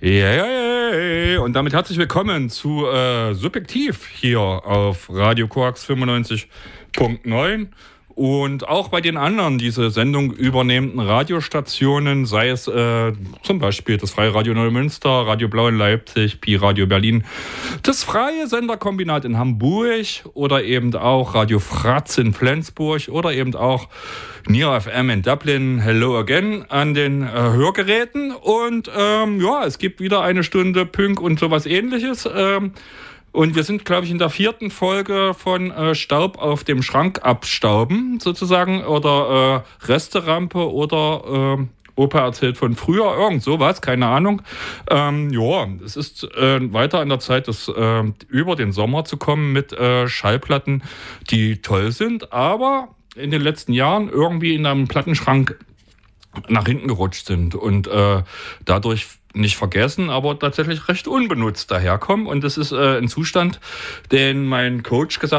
Ja. Und damit herzlich willkommen zu Subjektiv hier auf Radio Koax 95.9 und auch bei den anderen diese Sendung übernehmenden Radiostationen, sei es zum Beispiel das Freie Radio Neumünster, Radio Blau in Leipzig, Pi Radio Berlin, das Freie Senderkombinat in Hamburg oder eben auch Radio Fratz in Flensburg oder eben auch Neo FM in Dublin. Hello again an den Hörgeräten und es gibt wieder eine Stunde Punk und sowas ähnliches. Und wir sind, glaube ich, in der 4. Folge von Staub auf dem Schrank abstauben, sozusagen, oder Resterampe oder Opa erzählt von früher, irgend sowas, keine Ahnung. Es ist weiter an der Zeit, über den Sommer zu kommen mit Schallplatten, die toll sind, aber in den letzten Jahren irgendwie in einem Plattenschrank nach hinten gerutscht sind und dadurch nicht vergessen, aber tatsächlich recht unbenutzt daherkommen. Und das ist ein Zustand, den mein Coach zu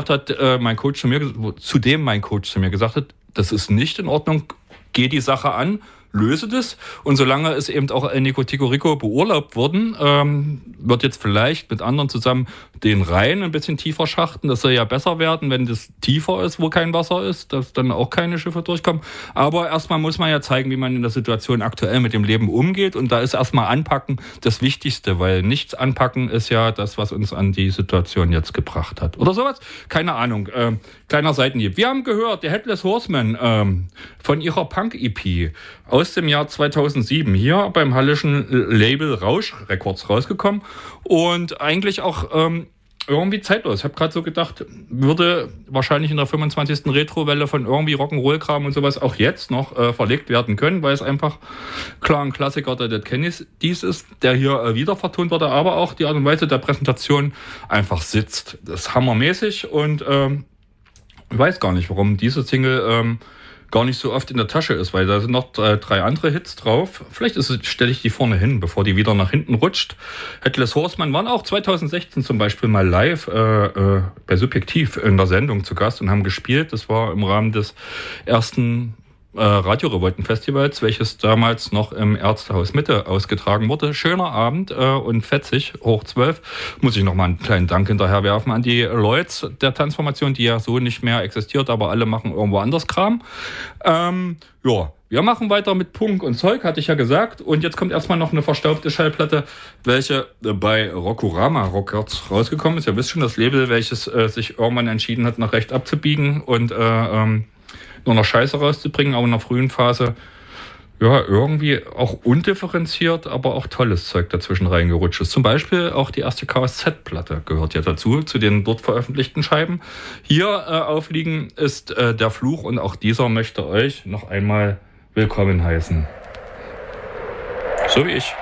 mir gesagt hat, das ist nicht in Ordnung, geh die Sache an, löse das. Und solange es eben auch Nico Tico Rico beurlaubt worden, wird jetzt vielleicht mit anderen zusammen den Rhein ein bisschen tiefer schachten. Das soll ja besser werden, wenn das tiefer ist, wo kein Wasser ist, dass dann auch keine Schiffe durchkommen. Aber erstmal muss man ja zeigen, wie man in der Situation aktuell mit dem Leben umgeht. Und da ist erstmal Anpacken das Wichtigste, weil nichts anpacken ist ja das, was uns an die Situation jetzt gebracht hat. Oder sowas? Keine Ahnung. Kleiner Seitenhieb. Wir haben gehört, der Headless Horseman von ihrer Punk-EP aus dem Jahr 2007 hier beim hallischen Label Rausch Records rausgekommen und eigentlich auch irgendwie zeitlos. Ich habe gerade so gedacht, würde wahrscheinlich in der 25. Retrowelle von irgendwie Rock'n'Roll-Kram und sowas auch jetzt noch verlegt werden können, weil es einfach klar ein Klassiker der Dead Kennedys ist, der hier wieder vertont wurde, aber auch die Art und Weise der Präsentation einfach sitzt. Das ist hammermäßig und ich weiß gar nicht, warum diese Single gar nicht so oft in der Tasche ist, weil da sind noch 3 andere Hits drauf. Vielleicht stelle ich die vorne hin, bevor die wieder nach hinten rutscht. Headless Horseman waren auch 2016 zum Beispiel mal live bei Subjektiv in der Sendung zu Gast und haben gespielt. Das war im Rahmen des ersten Radio-Revolten-Festivals, welches damals noch im Ärztehaus Mitte ausgetragen wurde. Schöner Abend und fetzig, hoch 12. Muss ich nochmal einen kleinen Dank hinterher werfen an die Leute der Transformation, die ja so nicht mehr existiert, aber alle machen irgendwo anders Kram. Wir machen weiter mit Punk und Zeug, hatte ich ja gesagt. Und jetzt kommt erstmal noch eine verstaubte Schallplatte, welche bei Rockorama Records rausgekommen ist. Ihr wisst schon, das Label, welches sich irgendwann entschieden hat, nach rechts abzubiegen und nur noch Scheiße rauszubringen, aber in der frühen Phase irgendwie auch undifferenziert, aber auch tolles Zeug dazwischen reingerutscht ist. Zum Beispiel auch die erste KSZ-Platte gehört ja dazu, zu den dort veröffentlichten Scheiben. Hier aufliegen ist der Fluch und auch dieser möchte euch noch einmal willkommen heißen. So wie ich.